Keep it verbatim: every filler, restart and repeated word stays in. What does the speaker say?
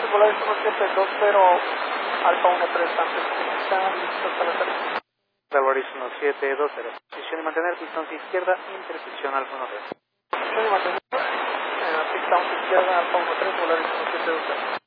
Volaris uno siete dos cero, Alfa uno tres, antes está listo para aterrizar. Volaris uno siete dos cero, posición y mantener, distancia izquierda, intersección Alfa uno tres. Posición y mantener, eh, distancia izquierda, Alfa uno tres, Volaris uno siete dos cero.